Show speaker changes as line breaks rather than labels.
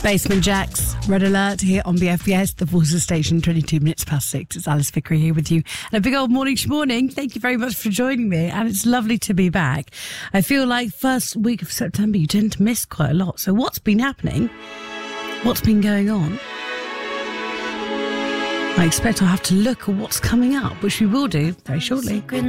Basement Jacks, Red Alert here on BFBS, the Forces Station, 22 minutes past 6. It's Alice Vickery here with you. And a big old morning. Thank you very much for joining me. And it's lovely to be back. I feel like first week of September, you tend to miss quite a lot. So what's been happening? What's been going on? I expect I'll have to look at what's coming up, which we will do very shortly.